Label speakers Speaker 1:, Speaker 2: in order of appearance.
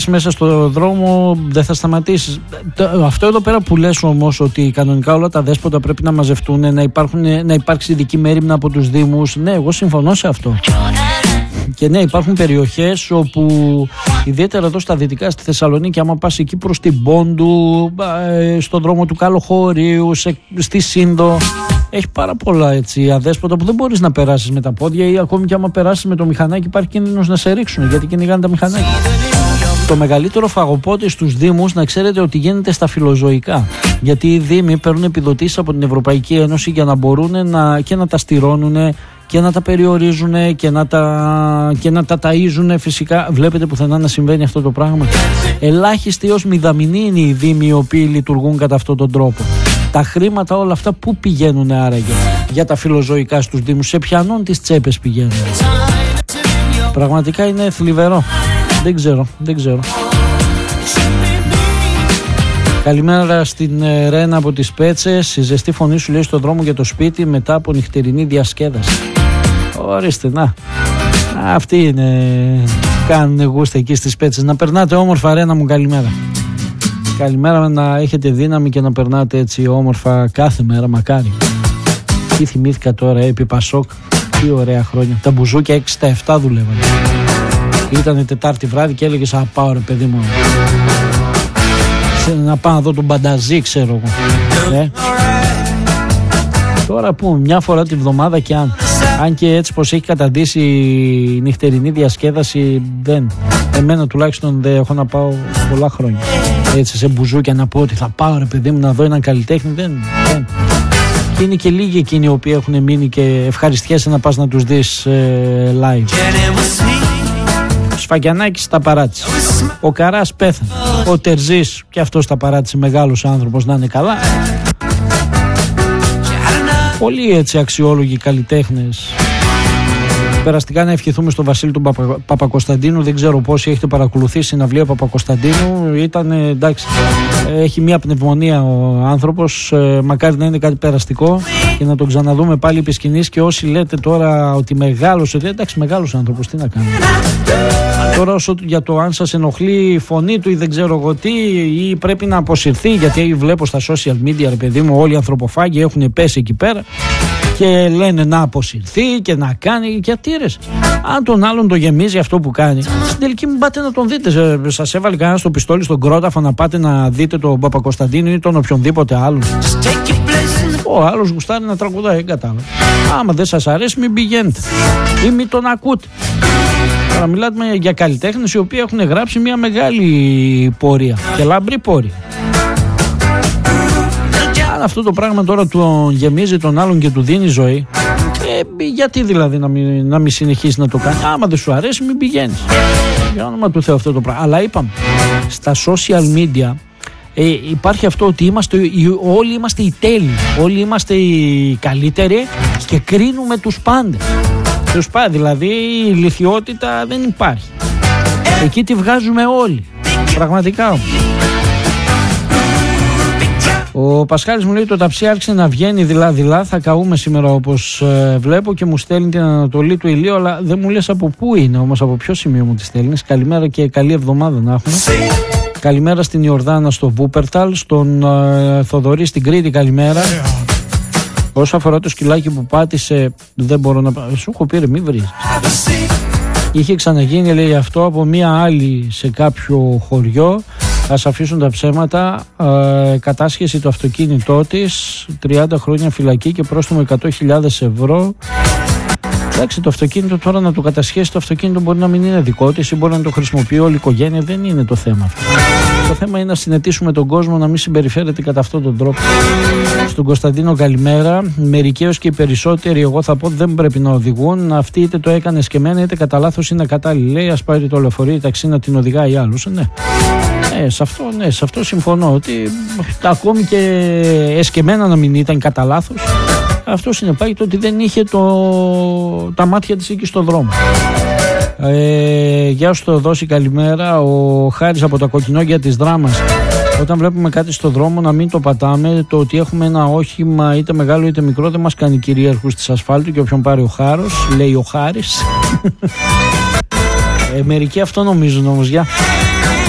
Speaker 1: μέσα στο δρόμο δεν θα σταματήσεις. Αυτό εδώ πέρα που λες όμως, ότι κανονικά όλα τα δέσποτα πρέπει να μαζευτούν, να υπάρξει ειδική μέριμνα από τους δήμους, ναι, εγώ συμφωνώ σε αυτό. Και ναι, υπάρχουν περιοχές όπου, ιδιαίτερα εδώ στα δυτικά, στη Θεσσαλονίκη, άμα πας εκεί προς την Πόντου, στον δρόμο του Καλοχωρίου, στη Σύνδο, έχει πάρα πολλά έτσι αδέσποτα που δεν μπορείς να περάσεις με τα πόδια, ή ακόμη και άμα περάσεις με το μηχανάκι υπάρχει κίνδυνος να σε ρίξουν, γιατί κυνηγάνε τα μηχανάκια. Το μεγαλύτερο φαγοπότη στους δήμους, να ξέρετε ότι γίνεται στα φιλοζωικά. Γιατί οι δήμοι παίρνουν επιδοτήσεις από την Ευρωπαϊκή Ένωση για να μπορούν και να τα στηρώνουν και να τα περιορίζουν και να τα ταΐζουν. Φυσικά βλέπετε πουθενά να συμβαίνει αυτό το πράγμα. Ελάχιστοι ως μηδαμινοί είναι οι δήμοι οι οποίοι λειτουργούν κατά αυτόν τον τρόπο. Τα χρήματα όλα αυτά πού πηγαίνουν άραγε για τα φιλοζωικά στους δήμους? Σε ποιανών τις τσέπες πηγαίνουν? Πραγματικά είναι θλιβερό. Δεν ξέρω. Καλημέρα στην Ρένα από τις Πέτσες. Η ζεστή φωνή σου λέει στον δρόμο για το σπίτι μετά από νυχτερινή διασκέδαση. Ορίστε, να. Αυτοί είναι. Κάνουν γούστα εκεί στις Πέτσες. Να περνάτε όμορφα, Ρένα μου, καλημέρα. Καλημέρα, να έχετε δύναμη και να περνάτε έτσι όμορφα κάθε μέρα, μακάρι. Τι θυμήθηκα τώρα, επί Πασόκ. Τι ωραία χρόνια. Τα μπουζούκια 6 στα 7 δουλεύανε. Ήτανε Τετάρτη βράδυ και έλεγες «Α, πάω ρε παιδί μου, να πάω να δω τον Μπανταζή, ξέρω εγώ». Τώρα που μια φορά τη βδομάδα και αν και έτσι πως έχει καταντήσει η νυχτερινή διασκέδαση, δεν. Εμένα τουλάχιστον δεν έχω να πάω πολλά χρόνια. Έτσι σε μπουζούκια να πω ότι θα πάω ρε παιδί μου να δω έναν καλλιτέχνη, δεν. Και είναι και λίγοι εκείνοι οι οποίοι έχουν μείνει και ευχαριστιέσαι να πας να τους δεις live. Σφακιανάκης τα παράτησε. Ο Καράς πέθανε. Ο Τερζής και αυτός τα παράτησε, μεγάλος άνθρωπος, να είναι καλά. Πολλοί έτσι αξιόλογοι καλλιτέχνες. Περαστικά να ευχηθούμε στον Βασίλη του Παπακοσταντίνου. Δεν ξέρω πόσοι έχετε παρακολουθήσει συναυλία Παπακοσταντίνου. Ήταν εντάξει. Έχει μια πνευμονία ο άνθρωπος. Μακάρι να είναι κάτι περαστικό και να τον ξαναδούμε πάλι επί σκηνής. Και όσοι λέτε τώρα ότι μεγάλος, εντάξει, μεγάλος άνθρωπος, τι να κάνει. Τώρα όσο για το αν σας ενοχλεί η φωνή του ή δεν ξέρω εγώ τι, ή πρέπει να αποσυρθεί, γιατί βλέπω στα social media ρε παιδί μου όλοι οι ανθρωποφάγοι έχουν πέσει εκεί πέρα και λένε να αποσυρθεί και να κάνει. Γιατί ρε, αν τον άλλον το γεμίζει αυτό που κάνει, στην τελική μην πάτε να τον δείτε. Σας έβαλε κανένα στο πιστόλι στον κρόταφο να πάτε να δείτε τον Παπακοσταντίνο ή τον οποιονδήποτε άλλον? Ο άλλος γουστάρει να τραγουδάει, κατάλαβα. Άμα δεν σας αρέσει μην πηγαίνετε ή μην τον ακούτε. Τώρα μιλάμε για καλλιτέχνες οι οποίοι έχουν γράψει μια μεγάλη πορεία και λαμπρή πορεία. Αν αυτό το πράγμα τώρα τον γεμίζει τον άλλον και του δίνει ζωή, γιατί δηλαδή να μην συνεχίσει να το κάνει? Άμα δεν σου αρέσει μην πηγαίνεις. Για όνομα του Θεού αυτό το πράγμα. Αλλά είπαμε, στα social media υπάρχει αυτό ότι όλοι είμαστε οι τέλειοι, όλοι είμαστε οι καλύτεροι και κρίνουμε τους πάντες. Δηλαδή η ηλικιότητα δεν υπάρχει. Εκεί τη βγάζουμε όλοι. Πραγματικά. Ο Πασχάλης μου λέει το ταψί άρχισε να βγαίνει δειλά-δειλά. Θα καούμε σήμερα όπως βλέπω και μου στέλνει την ανατολή του ηλίου. Αλλά δεν μου λες από πού είναι όμως, από ποιο σημείο μου τη στέλνεις. Καλημέρα και καλή εβδομάδα να έχουμε. Καλημέρα στην Ιορδάνα στο Βούπερταλ. Στον Θοδωρή στην Κρήτη καλημέρα. Όσο αφορά το σκυλάκι που πάτησε, δεν μπορώ να. Σου έχω πει ρε, μη βρεις. Είχε ξαναγίνει, λέει, αυτό από μία άλλη σε κάποιο χωριό. Ας αφήσουν τα ψέματα. Κατάσχεση το αυτοκίνητό της, 30 χρόνια φυλακή και πρόστιμο 100.000 ευρώ. Εντάξει, το αυτοκίνητο τώρα να το κατασχέσει, το αυτοκίνητο μπορεί να μην είναι δικό της ή μπορεί να το χρησιμοποιεί όλη η οικογένεια. Δεν είναι το θέμα αυτό. Το θέμα είναι να συνετήσουμε τον κόσμο να μην συμπεριφέρεται κατά αυτόν τον τρόπο. Στον Κωνσταντίνο καλημέρα. Μερικοί έως και οι περισσότεροι, εγώ θα πω, δεν πρέπει να οδηγούν. Αυτή είτε το έκανε εσκεμμένα είτε κατά λάθος είναι ακατάλληλη. Λέει, ας πάρει το λεωφορείο ή ταξί να την οδηγάει άλλος. Ναι. Σε αυτό συμφωνώ. Ότι ακόμη και εσκεμμένα να μην ήταν κατά λάθος, αυτό συνεπάγεται ότι δεν είχε τα μάτια της εκεί στον δρόμο. Γεια σου, το δώσει καλημέρα. Ο Χάρης από τα κοκκινόγια της Δράμας. Όταν βλέπουμε κάτι στον δρόμο να μην το πατάμε. Το ότι έχουμε ένα όχημα είτε μεγάλο είτε μικρό δεν μας κάνει κυρίαρχους της ασφάλτου και όποιον πάρει ο χάρος, λέει ο Χάρης. Μερικοί αυτό νομίζουν όμως. Γεια.